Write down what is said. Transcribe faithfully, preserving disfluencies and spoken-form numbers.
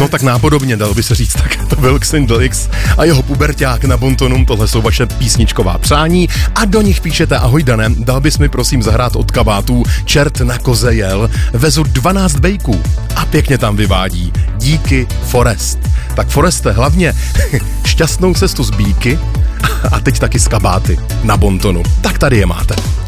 No tak nápodobně, dalo by se říct, tak to byl Xindlix a jeho puberťák na Bontonu, tohle jsou vaše písničková přání a do nich píšete: ahoj Dané, dal bys mi prosím zahrát od Kabátů Čert na koze jel, vezu dvanáct bejků a pěkně tam vyvádí. Díky Forest. Tak Foreste, hlavně šťastnou cestu z Bíky a teď taky z Kabáty na Bontonu. Tak tady je máte.